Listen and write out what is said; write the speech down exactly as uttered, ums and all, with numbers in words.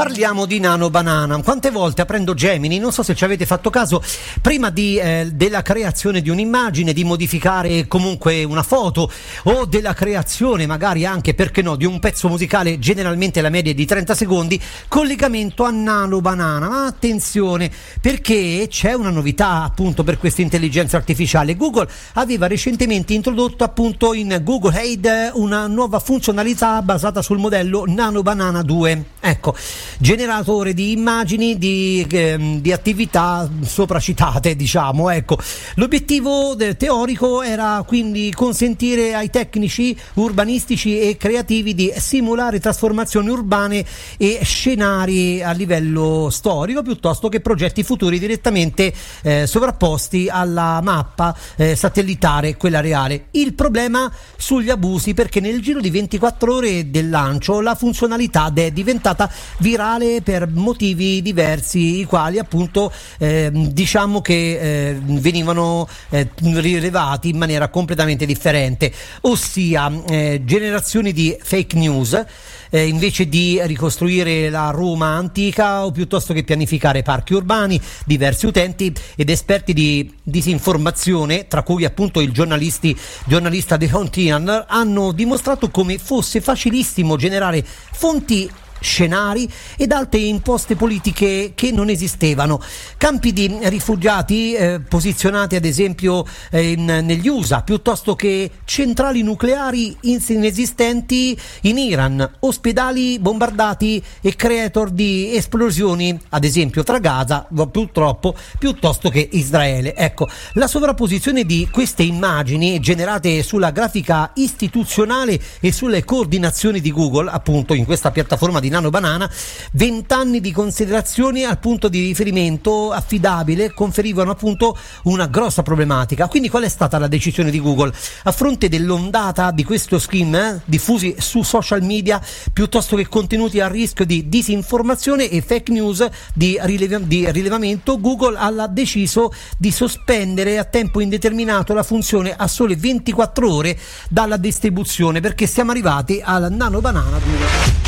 Parliamo di Nano Banana. Quante volte aprendo Gemini, non so se ci avete fatto caso, prima di, eh, della creazione di un'immagine, di modificare comunque una foto o della creazione magari anche, perché no, di un pezzo musicale, generalmente la media è di trenta secondi, collegamento a Nano Banana. Ma attenzione, perché c'è una novità appunto per questa intelligenza artificiale. Google aveva recentemente introdotto appunto in Google Aid una nuova funzionalità basata sul modello Nano Banana due. Ecco, generatore di immagini di, eh, di attività sopracitate, diciamo. Ecco, l'obiettivo del teorico era quindi consentire ai tecnici urbanistici e creativi di simulare trasformazioni urbane e scenari a livello storico piuttosto che progetti futuri direttamente eh, sovrapposti alla mappa eh, satellitare, quella reale. Il problema sugli abusi, perché nel giro di ventiquattro ore del lancio la funzionalità è diventata virale per motivi diversi, i quali appunto eh, diciamo che eh, venivano eh, rilevati in maniera completamente differente, ossia eh, generazioni di fake news eh, invece di ricostruire la Roma antica o piuttosto che pianificare parchi urbani. Diversi utenti ed esperti di disinformazione, tra cui appunto il giornalisti, giornalista De Fontian, hanno dimostrato come fosse facilissimo generare fonti, scenari ed altre imposte politiche che non esistevano. Campi di rifugiati eh, posizionati ad esempio eh, in, negli U S A, piuttosto che centrali nucleari inesistenti in Iran, ospedali bombardati e creator di esplosioni ad esempio tra Gaza, purtroppo, piuttosto che Israele. Ecco, la sovrapposizione di queste immagini generate sulla grafica istituzionale e sulle coordinazioni di Google, appunto in questa piattaforma di Nano Banana, vent'anni di considerazioni al punto di riferimento affidabile conferivano appunto una grossa problematica. Quindi qual è stata la decisione di Google? A fronte dell'ondata di questo scheme eh, diffusi su social media, piuttosto che contenuti a rischio di disinformazione e fake news di, rileva- di rilevamento, Google ha deciso di sospendere a tempo indeterminato la funzione a sole ventiquattro ore dalla distribuzione, perché siamo arrivati al Nano Banana due.